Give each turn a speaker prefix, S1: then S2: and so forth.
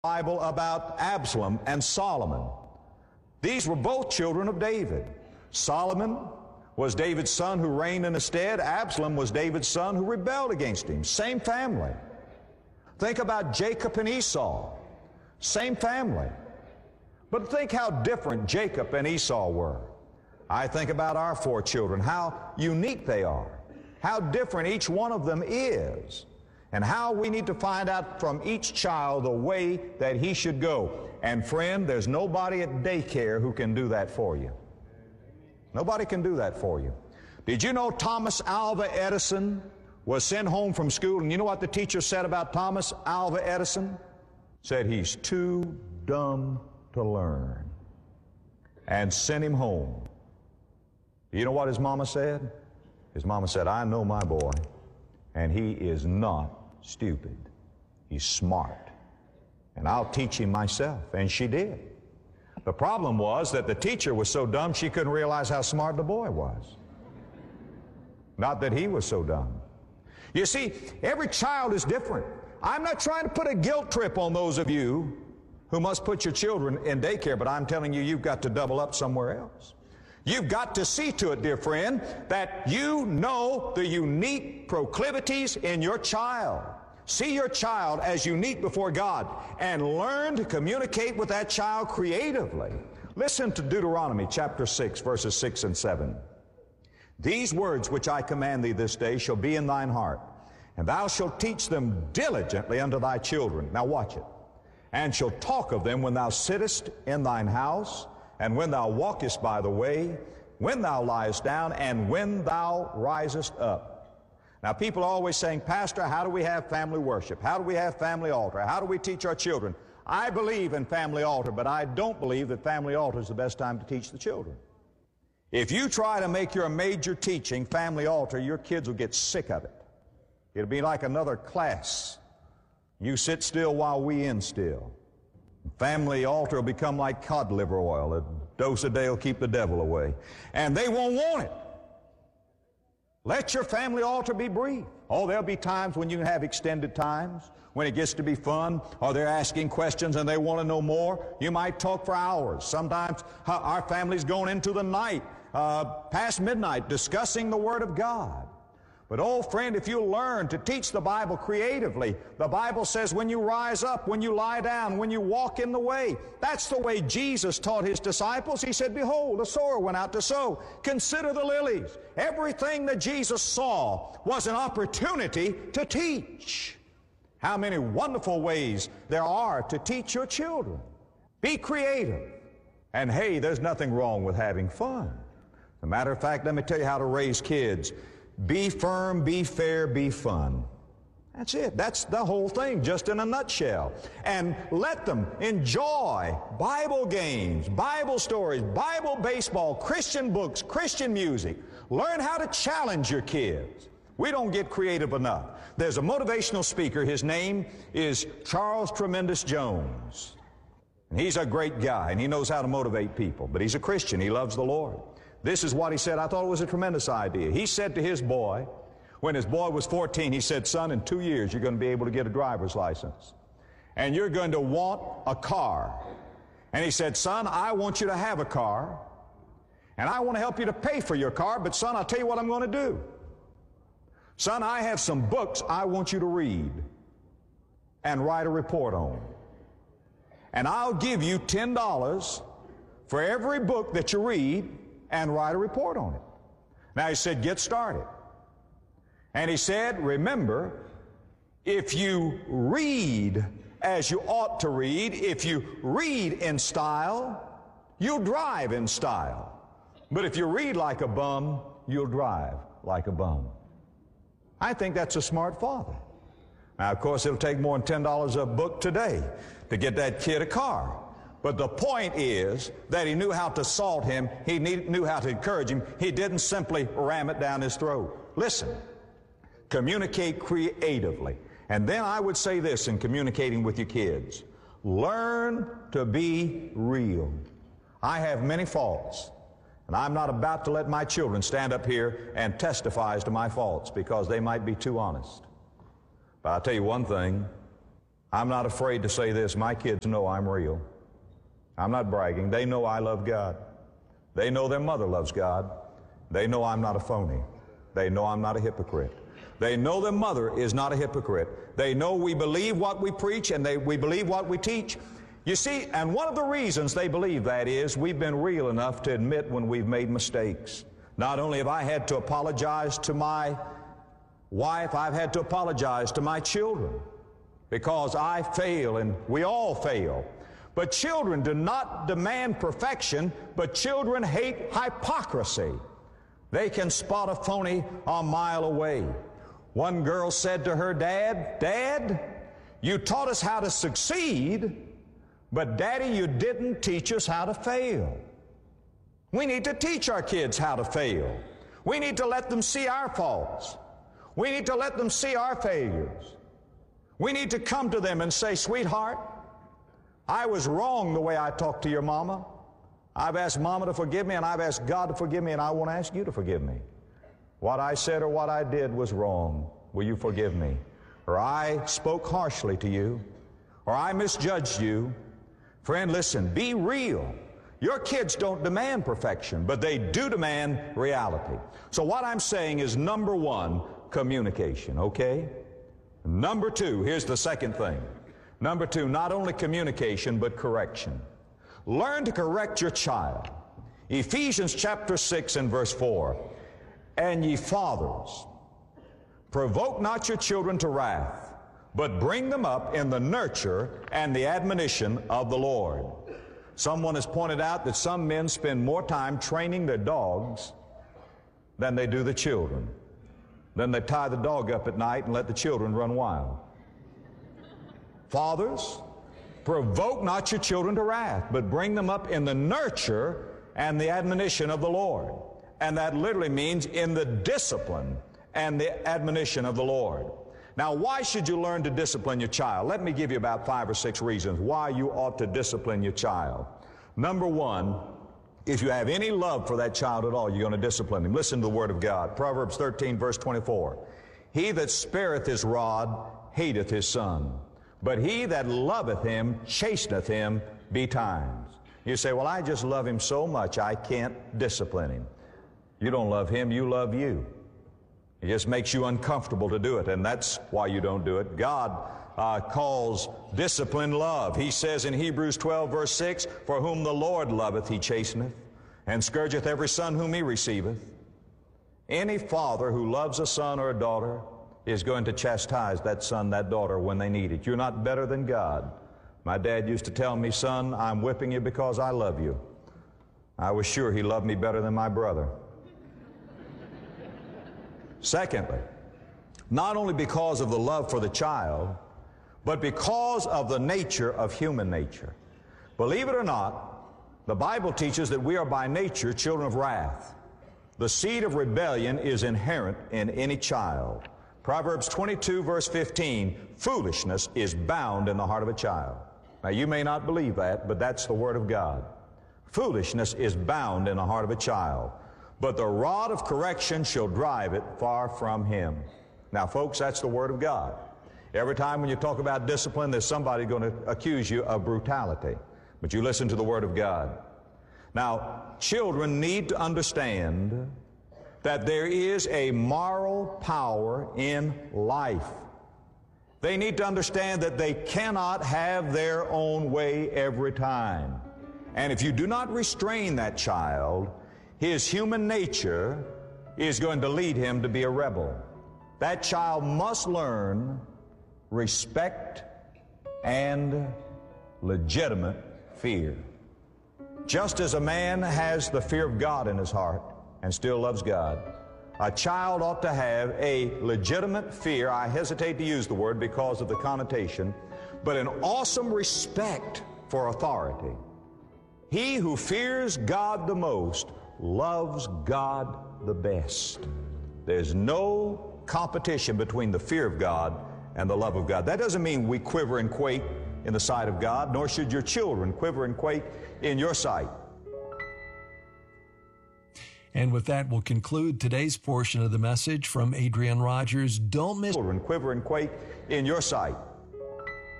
S1: Bible about Absalom and Solomon. These were both children of David. Solomon was David's son who reigned in his stead. Absalom was David's son who rebelled against him. Same family. Think about Jacob and Esau. Same family. But think how different Jacob and Esau were. I think about our four children, how unique they are, how different each one of them is, and how we need to find out from each child the way that he should go. And friend, there's nobody at daycare who can do that for you. Nobody can do that for you. Did you know Thomas Alva Edison was sent home from school, and you know what the teacher said about Thomas Alva Edison? Said he's too dumb to learn, and sent him home. You know what his mama said? His mama said, I know my boy, and he is not stupid. He's smart, and I'll teach him myself. And she did. The problem was that the teacher was so dumb she couldn't realize how smart the boy was. Not that he was so dumb. You see, every child is different. I'm not trying to put a guilt trip on those of you who must put your children in daycare, but I'm telling you, you've got to double up somewhere else. You've got to see to it, dear friend, that you know the unique proclivities in your child. See your child as unique before God and learn to communicate with that child creatively. Listen to Deuteronomy chapter 6, verses 6 and 7. These words which I command thee this day shall be in thine heart, and thou shalt teach them diligently unto thy children. Now watch it. And shalt talk of them when thou sittest in thine house, and when thou walkest by the way, when thou liest down, and when thou risest up. Now, people are always saying, Pastor, how do we have family worship? How do we have family altar? How do we teach our children? I believe in family altar, but I don't believe that family altar is the best time to teach the children. If you try to make your major teaching family altar, your kids will get sick of it. It'll be like another class. You sit still while we instill. Family altar will become like cod liver oil. A dose a day will keep the devil away. And they won't want it. Let your family altar be brief. Oh, there'll be times when you can have extended times, when it gets to be fun, or they're asking questions and they want to know more. You might talk for hours. Sometimes our family's going into the night, past midnight, discussing the Word of God. But, oh, friend, if you learn to teach the Bible creatively, the Bible says when you rise up, when you lie down, when you walk in the way. That's the way Jesus taught His disciples. He said, behold, a sower went out to sow. Consider the lilies. Everything that Jesus saw was an opportunity to teach. How many wonderful ways there are to teach your children. Be creative. And, hey, there's nothing wrong with having fun. As a matter of fact, let me tell you how to raise kids. Be firm, be fair, be fun. That's it. That's the whole thing, just in a nutshell. And let them enjoy Bible games, Bible stories, Bible baseball, Christian books, Christian music. Learn how to challenge your kids. We don't get creative enough. There's a motivational speaker. His name is Charles Tremendous Jones. And he's a great guy, and he knows how to motivate people. But he's a Christian. He loves the Lord. This is what he said. I thought it was a tremendous idea. He said to his boy, when his boy was 14, he said, son, in 2 years you're going to be able to get a driver's license. And you're going to want a car. And he said, son, I want you to have a car. And I want to help you to pay for your car. But son, I'll tell you what I'm going to do. Son, I have some books I want you to read and write a report on. And I'll give you $10 for every book that you read and write a report on it. Now he said, get started. And he said, remember, if you read as you ought to read, if you read in style, you'll drive in style. But if you read like a bum, you'll drive like a bum. I think that's a smart father. Now, of course, it'll take more than $10 a book today to get that kid a car. But the point is that he knew how to salt him. He knew how to encourage him. He didn't simply ram it down his throat. Listen, communicate creatively. And then I would say this in communicating with your kids. Learn to be real. I have many faults, and I'm not about to let my children stand up here and testify as to my faults because they might be too honest. But I'll tell you one thing. I'm not afraid to say this. My kids know I'm real. I'm not bragging. They know I love God. They know their mother loves God. They know I'm not a phony. They know I'm not a hypocrite. They know their mother is not a hypocrite. They know we believe what we preach and we believe what we teach. You see, and one of the reasons they believe that is we've been real enough to admit when we've made mistakes. Not only have I had to apologize to my wife, I've had to apologize to my children because I fail and we all fail. But children do not demand perfection, but children hate hypocrisy. They can spot a phony a mile away. One girl said to her dad, "Dad, you taught us how to succeed, but Daddy, you didn't teach us how to fail." We need to teach our kids how to fail. We need to let them see our faults. We need to let them see our failures. We need to come to them and say, "Sweetheart, I was wrong the way I talked to your mama. I've asked Mama to forgive me, and I've asked God to forgive me, and I want to ask you to forgive me. What I said or what I did was wrong. Will you forgive me? Or I spoke harshly to you, or I misjudged you." Friend, listen, be real. Your kids don't demand perfection, but they do demand reality. So what I'm saying is, number one, communication, okay? Number two, here's the second thing. Number two, not only communication, but correction. Learn to correct your child. Ephesians chapter 6 and verse 4. "And ye fathers, provoke not your children to wrath, but bring them up in the nurture and the admonition of the Lord." Someone has pointed out that some men spend more time training their dogs than they do the children. Then they tie the dog up at night and let the children run wild. Fathers, provoke not your children to wrath, but bring them up in the nurture and the admonition of the Lord. And that literally means in the discipline and the admonition of the Lord. Now, why should you learn to discipline your child? Let me give you about 5 or 6 reasons why you ought to discipline your child. Number one, if you have any love for that child at all, you're going to discipline him. Listen to the Word of God. Proverbs 13, verse 24. "He that spareth his rod hateth his son, but he that loveth him chasteneth him betimes." You say, "Well, I just love him so much I can't discipline him." You don't love him, you love you. It just makes you uncomfortable to do it, and that's why you don't do it. God calls discipline love. He says in Hebrews 12, verse 6, "For whom the Lord loveth, he chasteneth, and scourgeth every son whom he receiveth." Any father who loves a son or a daughter is going to chastise that son, that daughter, when they need it. You're not better than God. My dad used to tell me, "Son, I'm whipping you because I love you." I was sure he loved me better than my brother. Secondly, not only because of the love for the child, but because of the nature of human nature. Believe it or not, the Bible teaches that we are by nature children of wrath. The seed of rebellion is inherent in any child. Proverbs 22, verse 15, "Foolishness is bound in the heart of a child." Now, you may not believe that, but that's the Word of God. Foolishness is bound in the heart of a child, but the rod of correction shall drive it far from him. Now, folks, that's the Word of God. Every time when you talk about discipline, there's somebody going to accuse you of brutality. But you listen to the Word of God. Now, children need to understand that there is a moral power in life. They need to understand that they cannot have their own way every time. And if you do not restrain that child, his human nature is going to lead him to be a rebel. That child must learn respect and legitimate fear. Just as a man has the fear of God in his heart and still loves God, a child ought to have a legitimate fear. I hesitate to use the word because of the connotation, but an awesome respect for authority. He who fears God the most loves God the best. There's no competition between the fear of God and the love of God. That doesn't mean we quiver and quake in the sight of God, nor should your children quiver and quake in your sight.
S2: And with that, we'll conclude today's portion of the message from Adrian Rogers. Don't miss.
S1: Children quiver and quake in your sight.